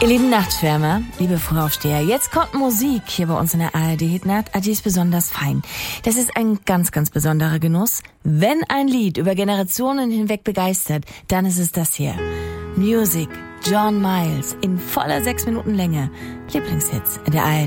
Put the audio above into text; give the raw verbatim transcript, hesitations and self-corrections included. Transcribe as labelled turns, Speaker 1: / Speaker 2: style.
Speaker 1: Ihr lieben Nachtschwärmer, liebe Frühaufsteher, jetzt kommt Musik hier bei uns in der A R D-Hitnacht. Die ist besonders fein. Das ist ein ganz, ganz besonderer Genuss. Wenn ein Lied über Generationen hinweg begeistert, dann ist es das hier. Music, John Miles, in voller sechs Minuten Länge. Lieblingshits in der A R D.